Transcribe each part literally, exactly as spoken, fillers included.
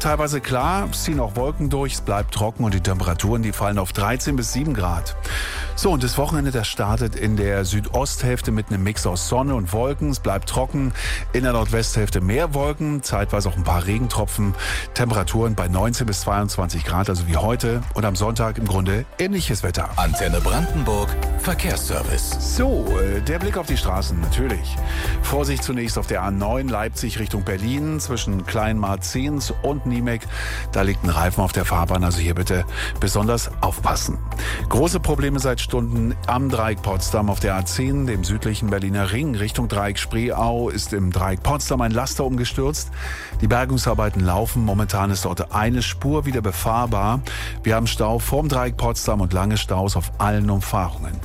teilweise klar, es ziehen auch Wolken durch, es bleibt trocken und die Temperaturen, die fallen auf dreizehn bis sieben Grad. So, und das Wochenende, das startet in der Südosthälfte mit einem Mix aus Sonne und Wolken. Es bleibt trocken, in der Nordwesthälfte mehr Wolken, zeitweise auch ein paar Regentropfen. Temperaturen bei neunzehn bis zweiundzwanzig Grad, also wie heute. Und am Sonntag im Grunde ähnliches Wetter. Antenne Brandenburg, Verkehrsservice. So, äh, der Blick auf die Straßen, natürlich. Vorsicht zunächst auf der A neun Leipzig Richtung Berlin zwischen Kleinmarzens und Niemek. Da liegt ein Reifen auf der Fahrbahn, also hier bitte besonders aufpassen. Große Probleme seit Stunden am Dreieck Potsdam auf der A zehn, dem südlichen Berliner Ring Richtung Dreieck Spreeau, ist im Dreieck Potsdam ein Laster umgestürzt. Die Bergungsarbeiten laufen. Momentan ist dort eine Spur wieder befahrbar. Wir haben Stau vorm Dreieck Potsdam und lange Staus auf allen Umfahrungen.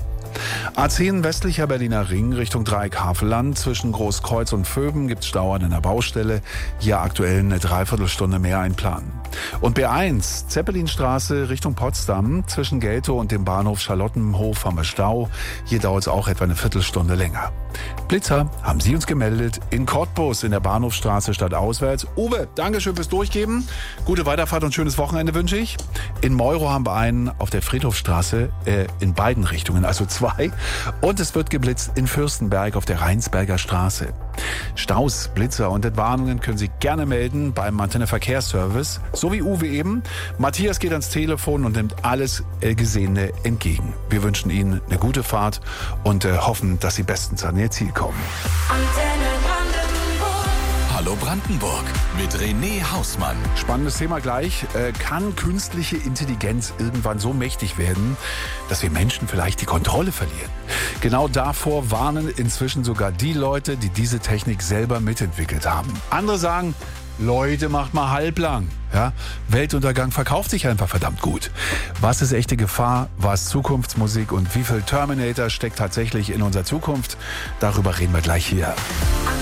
A zehn westlicher Berliner Ring Richtung Dreieck Havelland. Zwischen Großkreuz und Vöben gibt es Stau an einer Baustelle. Hier aktuell eine Dreiviertelstunde mehr einplanen. Und B eins, Zeppelinstraße Richtung Potsdam. Zwischen Geltow und dem Bahnhof Charlottenhof haben wir Stau. Hier dauert es auch etwa eine Viertelstunde länger. Blitzer haben Sie uns gemeldet in Cottbus in der Bahnhofstraße stadtauswärts. Uwe, Dankeschön fürs Durchgeben. Gute Weiterfahrt und schönes Wochenende wünsche ich. In Meuro haben wir einen auf der Friedhofstraße äh, in beiden Richtungen, also zwei. Und es wird geblitzt in Fürstenberg auf der Rheinsberger Straße. Staus, Blitzer und Entwarnungen können Sie gerne melden beim Antenne Verkehrsservice. So wie Uwe eben. Matthias geht ans Telefon und nimmt alles Gesehene entgegen. Wir wünschen Ihnen eine gute Fahrt und äh, hoffen, dass Sie bestens an Ihr Ziel kommen. Antenne Brandenburg. Hallo Brandenburg mit René Hausmann. Spannendes Thema gleich. Äh, kann künstliche Intelligenz irgendwann so mächtig werden, dass wir Menschen vielleicht die Kontrolle verlieren? Genau davor warnen inzwischen sogar die Leute, die diese Technik selber mitentwickelt haben. Andere sagen, Leute, macht mal halblang. Ja? Weltuntergang verkauft sich einfach verdammt gut. Was ist echte Gefahr? Was Zukunftsmusik? Und wie viel Terminator steckt tatsächlich in unserer Zukunft? Darüber reden wir gleich hier.